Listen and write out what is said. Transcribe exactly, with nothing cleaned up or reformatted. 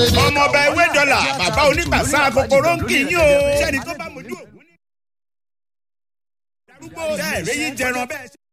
ọmọọba ewé dọ́là bàbá onígbàsá kòkòrò ń kì í yín o. sẹ́ni tó bá mojú ògún ní. darúgbó tẹ́ ẹ̀rẹ́ yín jẹran bẹ́ẹ̀.